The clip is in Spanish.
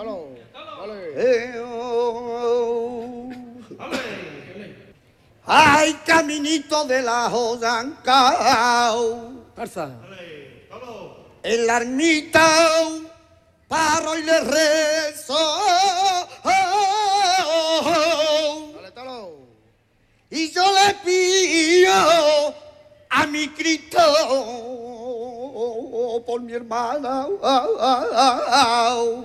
Ay, caminito de la Joyancao, en la ermita paro y le rezo. Y yo le pido a mi Cristo por mi hermana.